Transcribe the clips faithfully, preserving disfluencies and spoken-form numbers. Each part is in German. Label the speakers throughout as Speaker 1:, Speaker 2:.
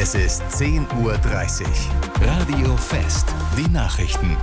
Speaker 1: Es ist zehn Uhr dreißig. Radio Fest. Die Nachrichten.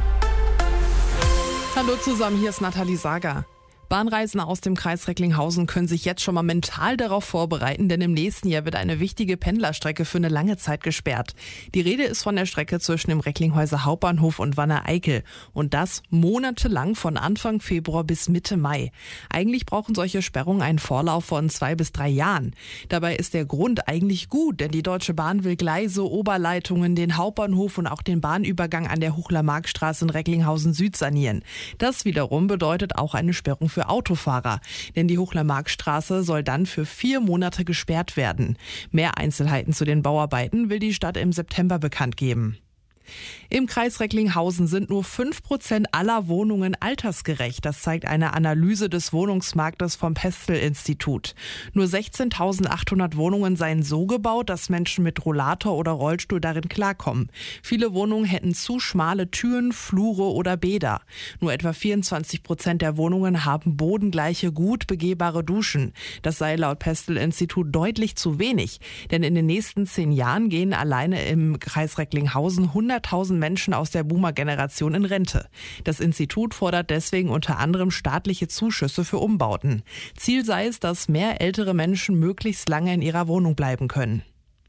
Speaker 2: Hallo zusammen, hier ist Nathalie Sager. Bahnreisende aus dem Kreis Recklinghausen können sich jetzt schon mal mental darauf vorbereiten, denn im nächsten Jahr wird eine wichtige Pendlerstrecke für eine lange Zeit gesperrt. Die Rede ist von der Strecke zwischen dem Recklinghäuser Hauptbahnhof und Wanne-Eickel. Und das monatelang von Anfang Februar bis Mitte Mai. Eigentlich brauchen solche Sperrungen einen Vorlauf von zwei bis drei Jahren. Dabei ist der Grund eigentlich gut, denn die Deutsche Bahn will Gleise, Oberleitungen, den Hauptbahnhof und auch den Bahnübergang an der Huchler-Markt-Straße in Recklinghausen Süd sanieren. Das wiederum bedeutet auch eine Sperrung für Autofahrer, denn die Huchler-Markt-Straße soll dann für vier Monate gesperrt werden. Mehr Einzelheiten zu den Bauarbeiten will die Stadt im September bekannt geben. Im Kreis Recklinghausen sind nur fünf Prozent aller Wohnungen altersgerecht. Das zeigt eine Analyse des Wohnungsmarktes vom Pestel-Institut. Nur sechzehntausendachthundert Wohnungen seien so gebaut, dass Menschen mit Rollator oder Rollstuhl darin klarkommen. Viele Wohnungen hätten zu schmale Türen, Flure oder Bäder. Nur etwa vierundzwanzig Prozent der Wohnungen haben bodengleiche, gut begehbare Duschen. Das sei laut Pestel-Institut deutlich zu wenig. Denn in den nächsten zehn Jahren gehen alleine im Kreis Recklinghausen hunderttausend Menschen aus der Boomer-Generation in Rente. Das Institut fordert deswegen unter anderem staatliche Zuschüsse für Umbauten. Ziel sei es, dass mehr ältere Menschen möglichst lange in ihrer Wohnung bleiben können.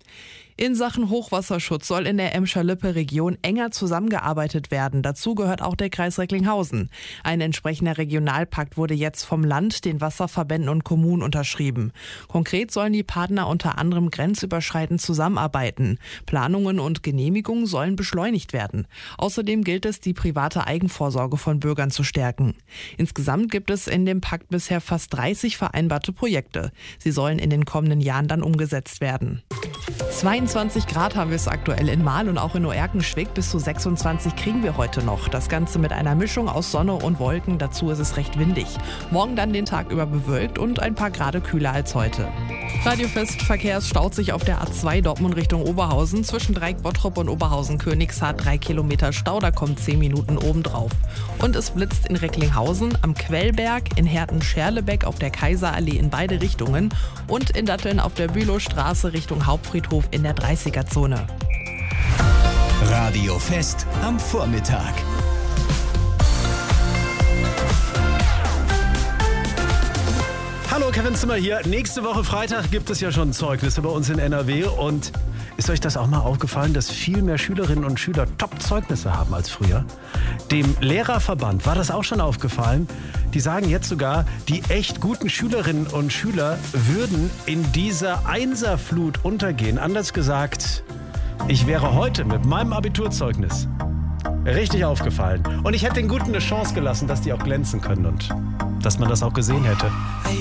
Speaker 2: In Sachen Hochwasserschutz soll in der Emscher-Lippe-Region enger zusammengearbeitet werden. Dazu gehört auch der Kreis Recklinghausen. Ein entsprechender Regionalpakt wurde jetzt vom Land, den Wasserverbänden und Kommunen unterschrieben. Konkret sollen die Partner unter anderem grenzüberschreitend zusammenarbeiten. Planungen und Genehmigungen sollen beschleunigt werden. Außerdem gilt es, die private Eigenvorsorge von Bürgern zu stärken. Insgesamt gibt es in dem Pakt bisher fast dreißig vereinbarte Projekte. Sie sollen in den kommenden Jahren dann umgesetzt werden. zweiundzwanzig Grad haben wir es aktuell in Mahl und auch in Oerkenschwick. Bis zu sechsundzwanzig kriegen wir heute noch. Das Ganze mit einer Mischung aus Sonne und Wolken. Dazu ist es recht windig. Morgen dann den Tag über bewölkt und ein paar Grade kühler als heute. Radiofest Verkehrs staut sich auf der A zwei Dortmund Richtung Oberhausen. Zwischen Dreieck-Bottrop und Oberhausen-Königshardt drei Kilometer Stau. Da kommen zehn Minuten obendrauf. Und es blitzt in Recklinghausen, am Quellberg, in Herten-Scherlebeck auf der Kaiserallee in beide Richtungen und in Datteln auf der Bülowstraße Richtung Hauptfriedhof in der dreißiger-Zone.
Speaker 1: Radio Fest am Vormittag.
Speaker 3: Hallo, Kevin Zimmer hier. Nächste Woche Freitag gibt es ja schon Zeugnisse bei uns in N R W. Und ist euch das auch mal aufgefallen, dass viel mehr Schülerinnen und Schüler Top-Zeugnisse haben als früher? Dem Lehrerverband war das auch schon aufgefallen. Die sagen jetzt sogar, die echt guten Schülerinnen und Schüler würden in dieser Einserflut untergehen. Anders gesagt, ich wäre heute mit meinem Abiturzeugnis richtig aufgefallen. Und ich hätte den Guten eine Chance gelassen, dass die auch glänzen können und dass man das auch gesehen hätte.